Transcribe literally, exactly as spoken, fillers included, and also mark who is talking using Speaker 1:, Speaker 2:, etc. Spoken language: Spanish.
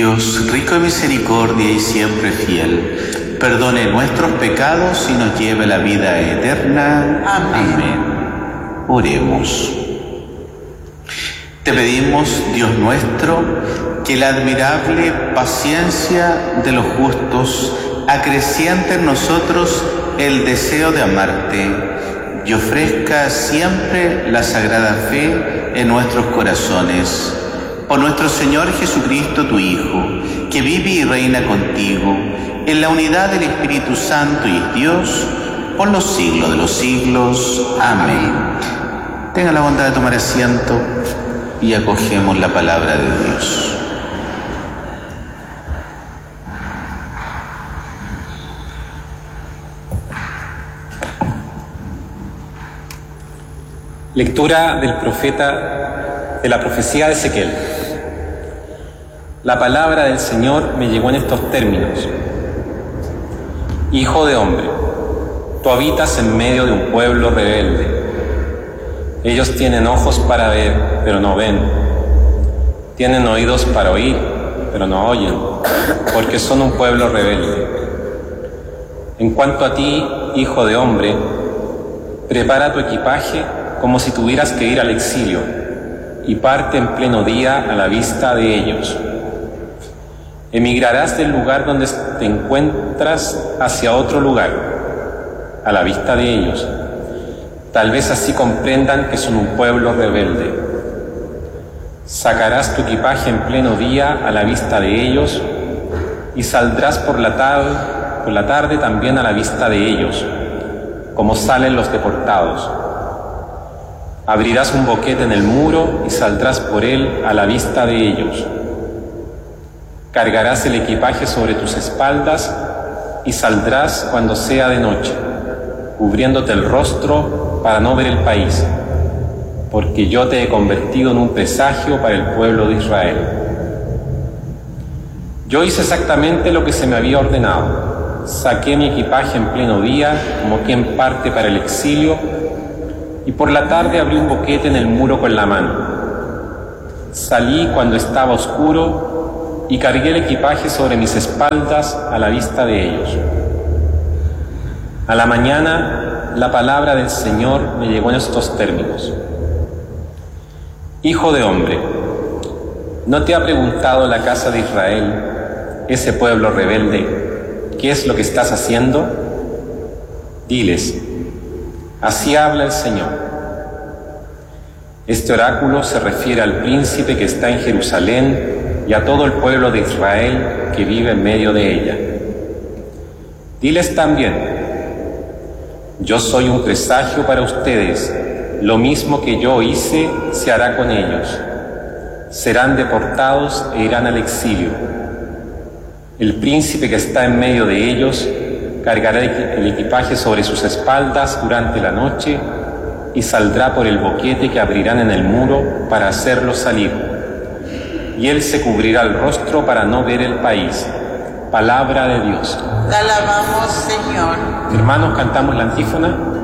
Speaker 1: Dios, rico en misericordia y siempre fiel, perdone nuestros pecados y nos lleve a la vida eterna.
Speaker 2: Amén.
Speaker 1: Amén. Oremos. Te pedimos, Dios nuestro, que la admirable paciencia de los justos acreciente en nosotros el deseo de amarte y ofrezca siempre la sagrada fe en nuestros corazones. Por nuestro Señor Jesucristo, tu Hijo, que vive y reina contigo en la unidad del Espíritu Santo y es Dios por los siglos de los siglos. Amén. Tenga la bondad de tomar asiento y acogemos la palabra de Dios.
Speaker 3: Lectura del profeta de la profecía de Ezequiel. La palabra del Señor me llegó en estos términos. Hijo de hombre, tú habitas en medio de un pueblo rebelde. Ellos tienen ojos para ver, pero no ven. Tienen oídos para oír, pero no oyen, porque son un pueblo rebelde. En cuanto a ti, hijo de hombre, prepara tu equipaje como si tuvieras que ir al exilio, y parte en pleno día a la vista de ellos. Emigrarás del lugar donde te encuentras hacia otro lugar, a la vista de ellos. Tal vez así comprendan que son un pueblo rebelde. Sacarás tu equipaje en pleno día a la vista de ellos, y saldrás por la tarde, por la tarde también a la vista de ellos, como salen los deportados. Abrirás un boquete en el muro y saldrás por él a la vista de ellos. Cargarás el equipaje sobre tus espaldas y saldrás cuando sea de noche, cubriéndote el rostro para no ver el país, porque yo te he convertido en un presagio para el pueblo de Israel. Yo hice exactamente lo que se me había ordenado. Saqué mi equipaje en pleno día, como quien parte para el exilio, y por la tarde abrí un boquete en el muro con la mano. Salí cuando estaba oscuro y cargué el equipaje sobre mis espaldas a la vista de ellos. A la mañana, la palabra del Señor me llegó en estos términos. Hijo de hombre, ¿no te ha preguntado la casa de Israel, ese pueblo rebelde, qué es lo que estás haciendo? Diles, así habla el Señor. Este oráculo se refiere al príncipe que está en Jerusalén y a todo el pueblo de Israel que vive en medio de ella. Diles también, yo soy un presagio para ustedes, lo mismo que yo hice se hará con ellos. Serán deportados e irán al exilio. El príncipe que está en medio de ellos cargará el equipaje sobre sus espaldas durante la noche y saldrá por el boquete que abrirán en el muro para hacerlo salir. Y él se cubrirá el rostro para no ver el país. Palabra de Dios.
Speaker 2: Te alabamos, Señor.
Speaker 3: Hermanos, cantamos la antífona.